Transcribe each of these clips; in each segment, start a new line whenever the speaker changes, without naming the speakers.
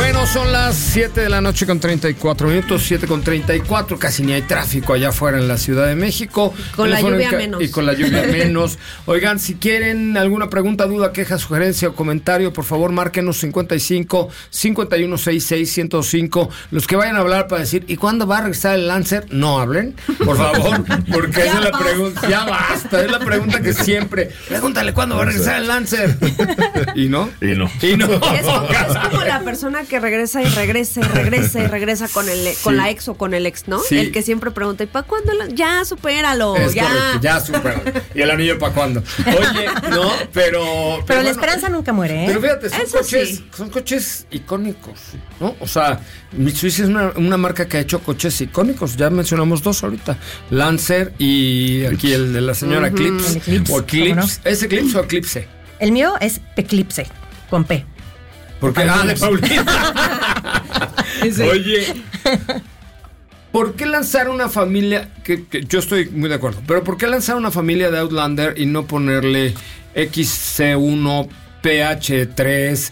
Bueno, son las 7 de la noche con 34 minutos, 7 con 34, casi ni hay tráfico allá afuera en la Ciudad de México.
Con la lluvia menos.
Y con la lluvia menos. Oigan, si quieren alguna pregunta, duda, queja, sugerencia o comentario, por favor, márquenos 55 51 66 105. Los que vayan a hablar para decir, ¿y cuándo va a regresar el Lancer? No hablen, por favor, porque esa es la pregunta. Ya basta, es la pregunta que siempre. Pregúntale cuándo va a regresar el Lancer. ¿Y no?
Y no.
Es como la persona que regresa y regresa con la ex o con el ex, ¿no?
Sí.
El que siempre pregunta, ¿y para cuándo? Ya, supéralo,
Es
ya.
correcto, ya supéralo. ¿Y el anillo para cuándo? Oye, no, pero
la
bueno,
esperanza nunca muere, ¿eh?
Pero fíjate,
Eso
son coches icónicos, ¿no? O sea, Mitsubishi es una marca que ha hecho coches icónicos. Ya mencionamos dos ahorita. Lancer y aquí el de la señora Eclipse.
El Eclipse,
O Eclipse.
¿cómo no?
¿Es Eclipse o Eclipse?
El mío es Eclipse, con P.
Porque, de Paulina. Oye, ¿por qué lanzar una familia? Que yo estoy muy de acuerdo, pero ¿por qué lanzar una familia de Outlander y no ponerle XC1, PH3,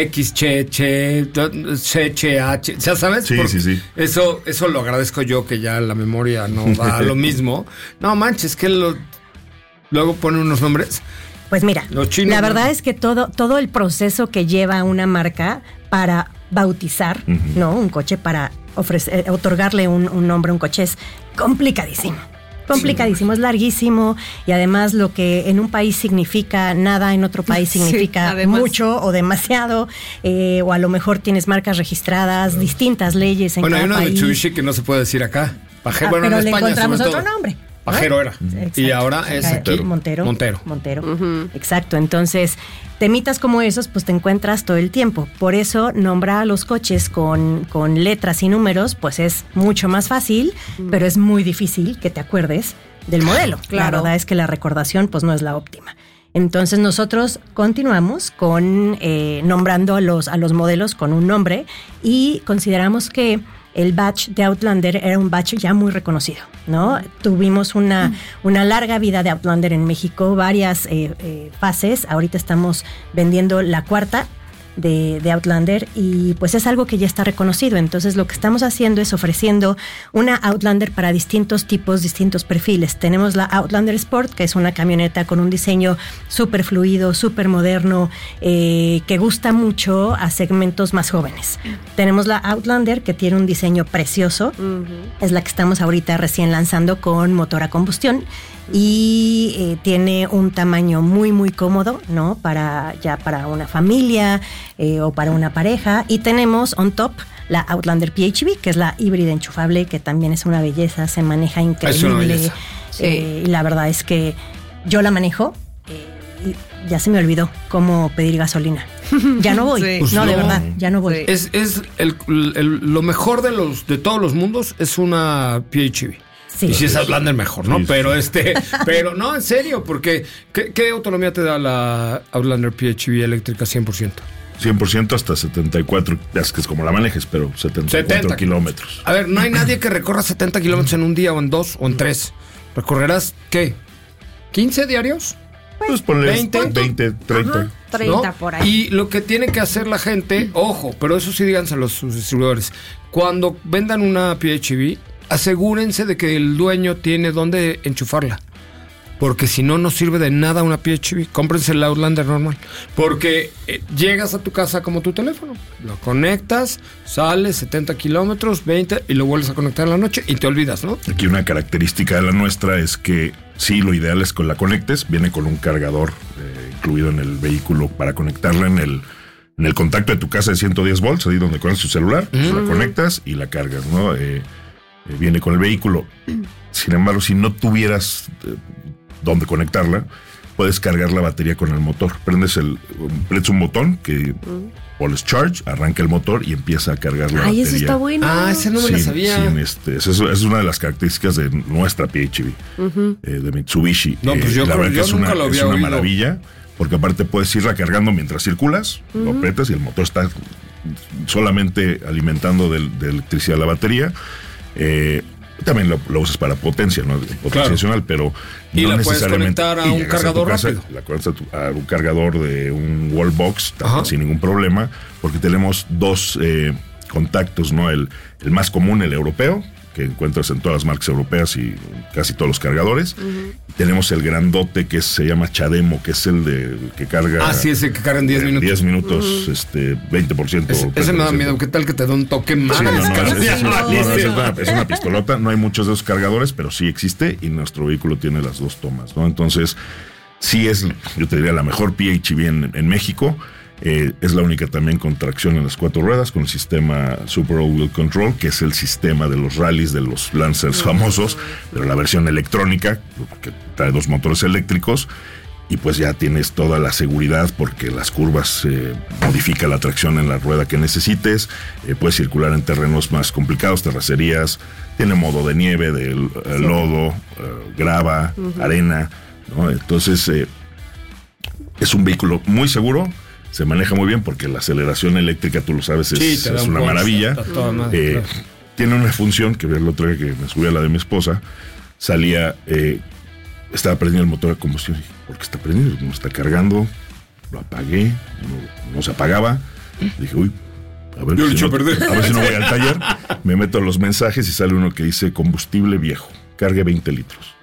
XCH, ¿ya sabes?
Sí, sí.
Eso lo agradezco yo, que ya la memoria no da lo mismo. No manches, que luego pone unos nombres.
Pues mira,
Los chinos,
la
¿no?
verdad es que todo el proceso que lleva una marca para bautizar, ¿no? Un coche, para otorgarle un nombre a un coche es complicadísimo. Complicadísimo, es larguísimo, y además lo que en un país significa nada, en otro país significa mucho o demasiado, o a lo mejor tienes marcas registradas, distintas leyes en cada país.
Bueno, hay una Mitsubishi que no se puede decir acá. Pajero, bueno,
pero
en
le
España,
encontramos
sobre
otro
todo.
nombre.
Pajero era.
Exacto.
Y ahora es aquí
Montero.
Uh-huh.
Exacto. Entonces, temitas como esos, pues te encuentras todo el tiempo. Por eso, nombrar a los coches con letras y números, pues es mucho más fácil, pero es muy difícil que te acuerdes del modelo.
Claro.
La verdad es que la recordación, pues no es la óptima. Entonces nosotros continuamos con nombrando a los modelos con un nombre, y consideramos que el batch de Outlander era un batch ya muy reconocido, ¿no? Tuvimos una larga vida de Outlander en México, varias fases. Ahorita estamos vendiendo la cuarta de Outlander, y pues es algo que ya está reconocido. Entonces lo que estamos haciendo es ofreciendo una Outlander para distintos tipos, distintos perfiles. Tenemos la Outlander Sport, que es una camioneta con un diseño súper fluido, súper moderno, que gusta mucho a segmentos más jóvenes. Tenemos la Outlander, que tiene un diseño precioso, es la que estamos ahorita recién lanzando con motor a combustión, y tiene un tamaño muy muy cómodo, ¿no? Para una familia o para una pareja. Y tenemos on top la Outlander PHEV, que es la híbrida enchufable, que también es una belleza, se maneja increíble.
Es una belleza.
Y la verdad es que yo la manejo y ya se me olvidó cómo pedir gasolina. Ya no voy.
Sí.
Pues
no, de
no.
verdad, ya no voy.
Sí.
Es lo mejor de todos los mundos es una PHEV.
Sí.
Y si es Outlander, mejor, ¿no?
Sí, sí.
Pero no, en serio, porque ¿qué autonomía te da la Outlander PHEV eléctrica 100%?
100% hasta 74, es que es como la manejes, pero 74 kilómetros.
A ver, no hay nadie que recorra 70 kilómetros en un día, o en 2, o en 3. ¿Recorrerás qué? ¿15 diarios?
Pues ponle
20,
30.
Ajá, 30
¿no?
por ahí.
Y lo que tiene que hacer la gente, ojo, pero eso sí díganse a sus distribuidores, cuando vendan una PHEV, asegúrense de que el dueño tiene dónde enchufarla. Porque si no, no sirve de nada una PHEV. Cómprense el Outlander normal. Porque llegas a tu casa como tu teléfono. Lo conectas, sales 70 kilómetros, 20, y lo vuelves a conectar en la noche y te olvidas, ¿no?
Aquí una característica de la nuestra es que sí, lo ideal es que la conectes. Viene con un cargador incluido en el vehículo para conectarla en el contacto de tu casa de 110 volts, ahí donde conectas tu celular. La conectas y la cargas, ¿no? Viene con el vehículo. Sin embargo, si no tuvieras dónde conectarla, puedes cargar la batería con el motor. Prendes un botón que pones charge, arranca el motor y empieza a cargar la batería.
Eso está bueno.
Ese no me lo sabía.
Esa es una de las características de nuestra PHEV, de Mitsubishi.
No, pues yo
la verdad que es
nunca lo había
es una
oído.
maravilla, porque aparte puedes irla cargando mientras circulas, lo apretas y el motor está solamente alimentando de electricidad la batería. También lo usas para potencia, ¿no? Potenciacional, pero
y
no
la puedes
necesariamente.
conectar a un cargador rápido.
La conectas a un cargador de un wallbox sin ningún problema, porque tenemos dos contactos, ¿no? El más común, el europeo, que encuentras en todas las marcas europeas y casi todos los cargadores. Y tenemos el grandote que se llama Chademo, que es el que carga.
Ah, sí, ese que carga en 10 minutos.
10 minutos, 20%.
Ese me da miedo. ¿Qué tal que te da un toque más?
Sí, es una pistolota. No hay muchos de esos cargadores, pero sí existe y nuestro vehículo tiene las dos tomas, ¿no? Entonces, sí es, yo te diría, la mejor PHEV en México. Es la única también con tracción en las 4 ruedas, con el sistema Super All-Wheel Control, que es el sistema de los rallies de los Lancers famosos, pero la versión electrónica, que trae 2 motores eléctricos, y pues ya tienes toda la seguridad porque las curvas modifica la tracción en la rueda que necesites, puedes circular en terrenos más complicados, terracerías, tiene modo de nieve, de lodo, grava, arena, ¿no? Entonces es un vehículo muy seguro. Se maneja muy bien porque la aceleración eléctrica, tú lo sabes, es una maravilla. Tiene una función que el otro día que me subí a la de mi esposa, salía, estaba prendiendo el motor de combustión. ¿Por qué está prendido? No está cargando. Lo apagué, no se apagaba. Dije, uy, a ver si no voy al taller. Me meto a los mensajes y sale uno que dice combustible viejo, cargue 20 litros.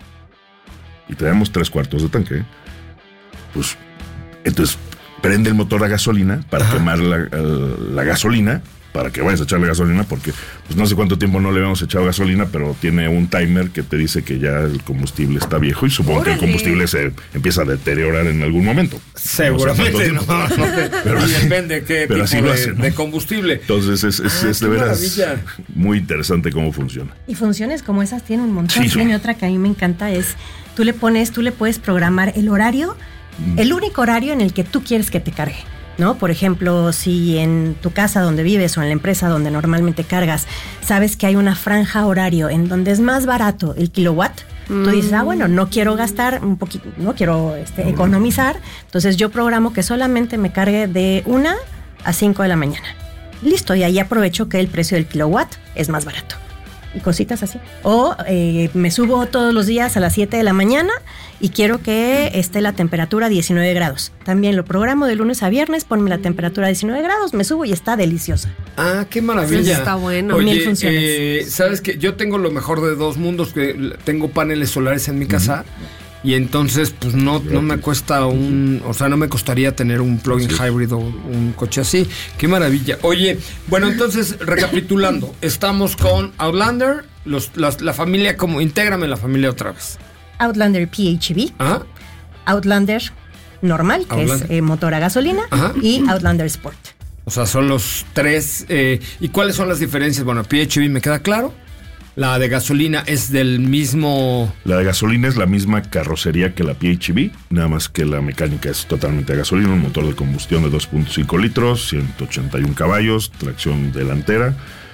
Y traemos 3/4 de tanque. Pues, entonces, prende el motor a gasolina para quemar la gasolina, para que vayas a echarle gasolina, porque pues no sé cuánto tiempo no le habíamos echado gasolina, pero tiene un timer que te dice que ya el combustible está viejo y supongo que el combustible se empieza a deteriorar en algún momento.
Seguramente, no pero depende qué
pero
tipo
hace, ¿no?
de combustible.
Entonces es de veras
maravilla.
Muy interesante cómo funciona.
Y funciones como esas tiene un montón.
Sí,
y otra que a mí me encanta es, tú le puedes programar el horario, el único horario en el que tú quieres que te cargue, ¿no? Por ejemplo, si en tu casa donde vives o en la empresa donde normalmente cargas, sabes que hay una franja horario en donde es más barato el kilowatt, tú dices, bueno, no quiero gastar un poquito, no quiero economizar, entonces yo programo que solamente me cargue de 1 a 5 de la mañana. Listo, y ahí aprovecho que el precio del kilowatt es más barato. Y cositas así. O me subo todos los días a las 7 de la mañana y quiero que esté la temperatura a 19 grados. También lo programo de lunes a viernes, ponme la temperatura a 19 grados, me subo y está deliciosa.
Ah, qué maravilla.
Eso está bueno.
Oye,
1000 funciones.
sabes que yo tengo lo mejor de 2 mundos, que tengo paneles solares en mi casa. Y entonces, pues no me cuesta no me costaría tener un plug-in hybrid o un coche así. Qué maravilla. Oye, bueno, entonces, recapitulando, estamos con Outlander, la familia, intégrame la familia otra vez.
Outlander PHEV, Outlander normal, que es motor a gasolina, y Outlander Sport.
O sea, son los 3. ¿Y cuáles son las diferencias? Bueno, PHEV me queda claro. La de gasolina es del mismo...
La de gasolina es la misma carrocería que la PHEV, nada más que la mecánica es totalmente a gasolina, un motor de combustión de 2.5 litros, 181 caballos, tracción delantera,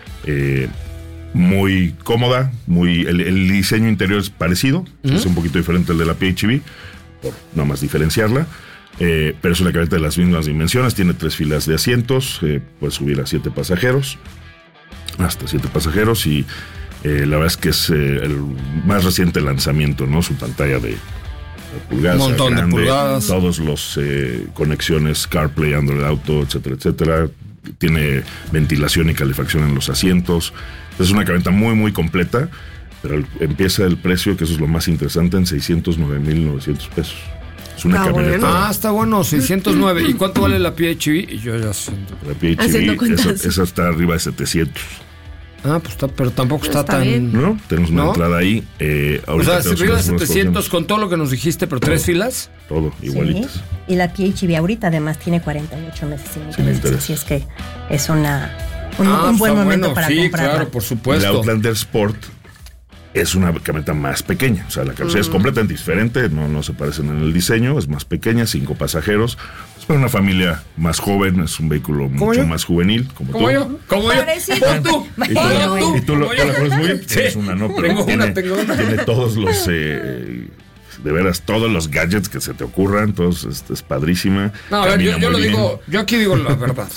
muy cómoda, el diseño interior es parecido, es un poquito diferente al de la PHEV, por nada más diferenciarla, pero es una camioneta de las mismas dimensiones, tiene 3 filas de asientos, puede subir a 7 pasajeros, hasta 7 pasajeros y... la verdad es que es el más reciente lanzamiento, ¿no? Su pantalla de pulgadas,
un montón
grande,
de pulgadas,
todos los conexiones CarPlay, Android Auto, etcétera, etcétera. Tiene ventilación y calefacción en los asientos. Es una camioneta muy, muy completa, pero empieza el precio, que eso es lo más interesante, en 609,900 pesos. Es una camioneta.
Bueno.
Está bueno, 609. ¿Y cuánto vale la PHEV? Y yo ya siento.
La PHEV, esa está arriba de 700.
Pues pero tampoco está tan...
bien.
No, tenemos una entrada ahí.
O sea, si arriba de 700 con todo lo que nos dijiste, pero 3 filas.
Todo, igualitas.
Sí. Y la PHEV ahorita además tiene 48 meses sin interés. Así es que es un buen momento para comprarla.
Sí, claro, por supuesto.
El Outlander Sport es una camioneta más pequeña. O sea, la carrocería es completamente diferente, no se parecen en el diseño, es más pequeña, 5 pasajeros. Es para una familia más joven, es un vehículo mucho más juvenil, como tú.
Como yo. Tú.
Y tú la conoces muy bien.
Sí.
Es una, ¿no? Pero
Tengo una.
tiene todos los De veras, todos los gadgets que se te ocurran, todos, es padrísima.
No, a ver, yo lo
bien.
digo, yo aquí digo la verdad.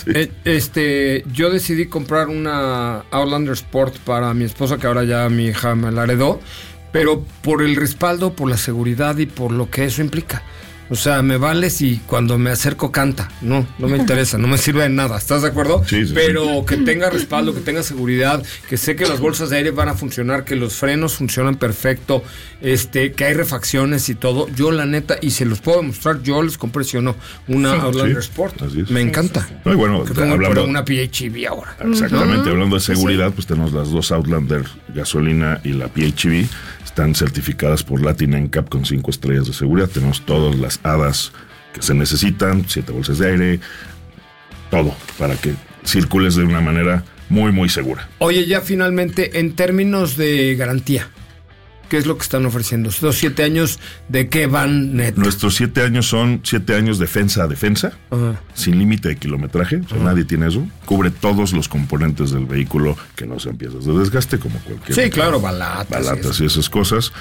Yo decidí comprar una Outlander Sport para mi esposa, que ahora ya mi hija me la heredó, pero por el respaldo, por la seguridad y por lo que eso implica. O sea, me vale si cuando me acerco canta. No me interesa, no me sirve de nada. ¿Estás de acuerdo?
Sí,
pero que tenga respaldo, que tenga seguridad, que sé que las bolsas de aire van a funcionar, que los frenos funcionan perfecto, que hay refacciones y todo. Yo, la neta, y se los puedo demostrar, yo les compré, ¿sí o no? Una Outlander Sport. Me encanta.
No, y bueno,
hablando una PHEV ahora.
Exactamente, hablando de seguridad, pues tenemos las dos Outlander gasolina y la PHEV. Están certificadas por Latin NCAP con 5 estrellas de seguridad. Tenemos todas las hadas que se necesitan, 7 bolsas de aire, todo para que circules de una manera muy, muy segura.
Oye, ya finalmente, en términos de garantía, ¿qué es lo que están ofreciendo? ¿Estos 7 años de qué van neto?
Nuestros 7 años son 7 años defensa a defensa, sin límite de kilometraje, o sea, nadie tiene eso. Cubre todos los componentes del vehículo que no sean piezas de desgaste, como cualquier...
Sí, claro, balatas
y esas cosas.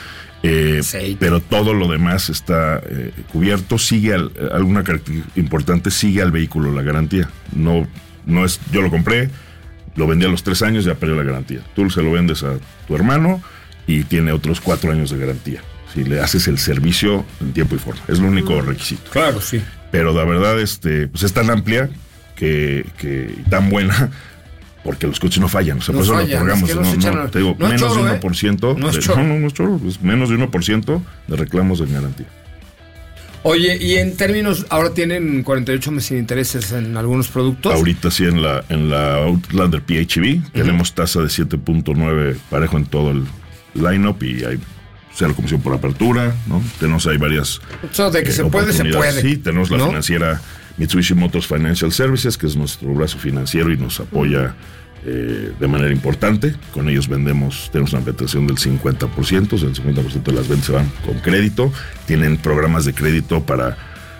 Pero todo lo demás está cubierto. Sigue alguna característica importante, sigue al vehículo la garantía. No es, yo lo compré, lo vendí a los 3 años, ya perdió la garantía. Tú se lo vendes a tu hermano y tiene otros 4 años de garantía. Si le haces el servicio en tiempo y forma. Es lo único requisito.
Claro, sí.
Pero la verdad, pues es tan amplia que tan buena, porque los coches no fallan. O sea, por eso lo otorgamos. Te digo, menos de 1%. No es chorro, es menos de 1% de reclamos de garantía.
Oye, y en términos, ahora tienen 48 meses sin intereses en algunos productos.
Ahorita sí, en la Outlander PHEV tenemos tasa de 7.9 parejo en todo el line-up y hay cero comisión por apertura, ¿no? Tenemos ahí varias...
Eso de que se puede.
Sí, tenemos la financiera Mitsubishi Motors Financial Services, que es nuestro brazo financiero y nos apoya de manera importante. Con ellos tenemos una penetración del 50%, o sea, el 50% de las ventas se van con crédito. Tienen programas de crédito para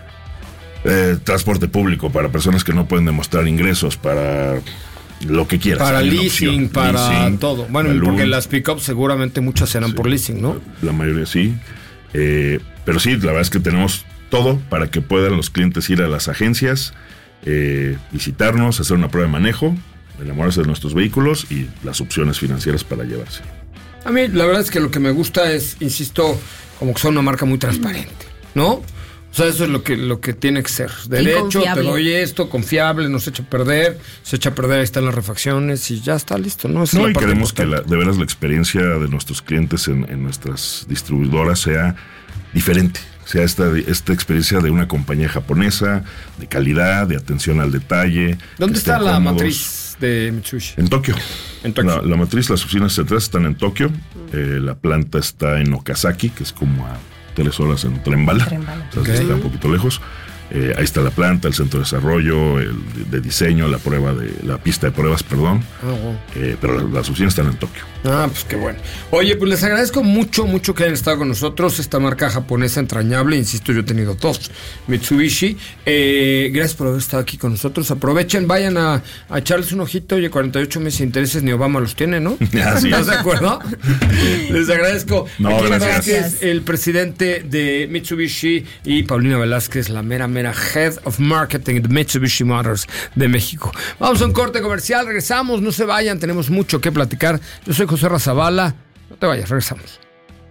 transporte público, para personas que no pueden demostrar ingresos, para lo que quieras.
Para leasing, todo. Bueno, porque las pick-ups seguramente muchas serán por leasing, ¿no?
La mayoría sí. Pero sí, la verdad es que tenemos todo para que puedan los clientes ir a las agencias, visitarnos, hacer una prueba de manejo, enamorarse de nuestros vehículos y las opciones financieras para llevarse.
A mí la verdad es que lo que me gusta es, insisto, como que son una marca muy transparente, ¿no? O sea, eso es lo que tiene que ser. Derecho, te doy esto, confiable, no se echa a perder, ahí están las refacciones y ya está listo, ¿no?
Y queremos que de veras la experiencia de nuestros clientes en nuestras distribuidoras sea diferente. Sea esta experiencia de una compañía japonesa, de calidad, de atención al detalle.
¿Dónde está la matriz de Mitsubishi?
En Tokio. La matriz, las oficinas centrales están en Tokio. La planta está en Okazaki, que es como a 3 horas en tren bala. O sea, está un poquito lejos. Ahí está la planta, el centro de desarrollo, de diseño, la pista de pruebas, perdón. Pero las oficinas están en Tokio.
Pues qué bueno. Oye, pues les agradezco mucho que hayan estado con nosotros. Esta marca japonesa entrañable, insisto, yo he tenido 2, Mitsubishi. Gracias por haber estado aquí con nosotros. Aprovechen, vayan a echarles un ojito. Oye, 48 meses de intereses, ni Obama los tiene, ¿no? ¿Estás de acuerdo? Les agradezco.
Gracias.
El presidente de Mitsubishi y Paulina Velázquez, la mera Head of Marketing de Mitsubishi Motors de México. Vamos a un corte comercial, regresamos, no se vayan, tenemos mucho que platicar. Yo soy José Razabala, no te vayas, regresamos.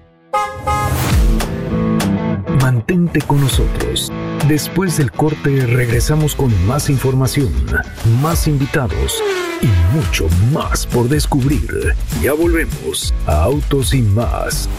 Mantente con nosotros. Después del corte regresamos con más información, más invitados y mucho más por descubrir. Ya volvemos a Autos y Más.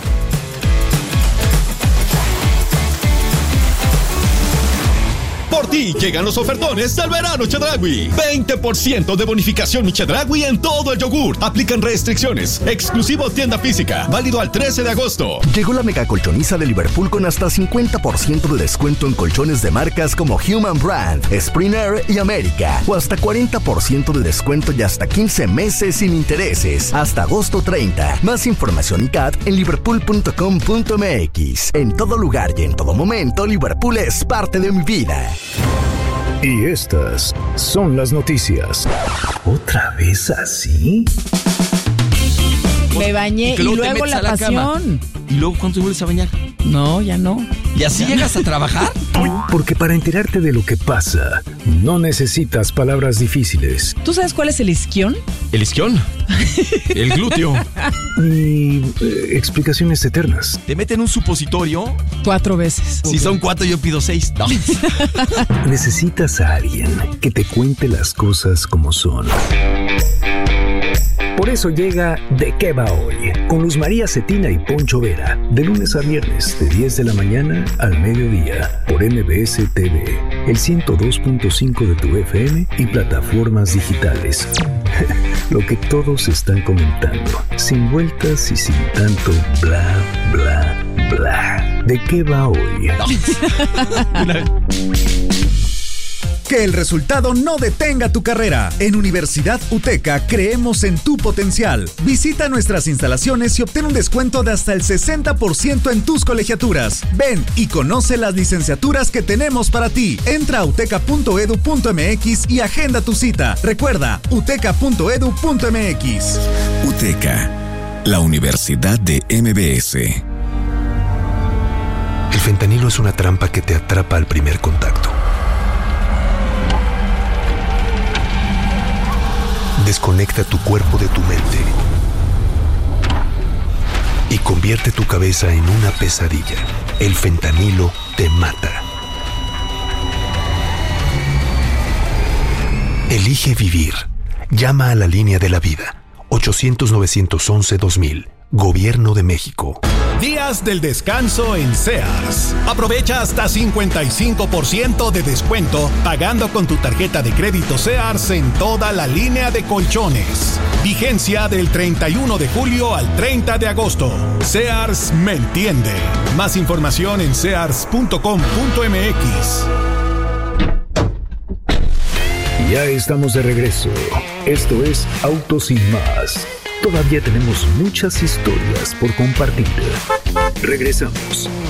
Por ti llegan los ofertones del verano Chedraui. 20% de bonificación mi Chedraui en todo el yogur. Aplican restricciones. Exclusivo tienda física. Válido al 13 de agosto.
Llegó la mega colchoniza de Liverpool con hasta 50% de descuento en colchones de marcas como Human Brand, Springer y América. O hasta 40% de descuento y hasta 15 meses sin intereses. Hasta agosto 30. Más información y CAT en liverpool.com.mx. En todo lugar y en todo momento, Liverpool es parte de mi vida.
Y estas son las noticias. ¿Otra vez así?
Me bañé y luego la pasión.
¿Y luego cuándo te vuelves a bañar?
No, ya no.
¿Y así llegas a trabajar?
Porque para enterarte de lo que pasa, no necesitas palabras difíciles.
¿Tú sabes cuál es el isquión?
¿El isquión? El glúteo.
Ni explicaciones eternas.
¿Te meten un supositorio?
4 veces.
Si son 4, yo pido 6. No.
Necesitas a alguien que te cuente las cosas como son. Por eso llega ¿De qué va hoy? Con Luz María Cetina y Poncho Vera. De lunes a viernes, de 10 de la mañana al mediodía. Por MBS TV, el 102.5 de tu FM y plataformas digitales. Lo que todos están comentando. Sin vueltas y sin tanto bla, bla, bla. ¿De qué va hoy?
Que el resultado no detenga tu carrera. En Universidad UTECA creemos en tu potencial. Visita nuestras instalaciones y obtén un descuento de hasta el 60% en tus colegiaturas. Ven y conoce las licenciaturas que tenemos para ti. Entra a uteca.edu.mx y agenda tu cita. Recuerda, uteca.edu.mx.
UTECA, la Universidad de MBS.
El fentanilo es una trampa que te atrapa al primer contacto. Desconecta tu cuerpo de tu mente y convierte tu cabeza en una pesadilla. El fentanilo te mata. Elige vivir. Llama a la línea de la vida. 800-911-2000. Gobierno de México.
Días del descanso en Sears. Aprovecha hasta 55% de descuento pagando con tu tarjeta de crédito Sears en toda la línea de colchones. Vigencia del 31 de julio al 30 de agosto. Sears me entiende. Más información en sears.com.mx.
Ya estamos de regreso. Esto es Autos Sin Más. Todavía tenemos muchas historias por compartir. Regresamos.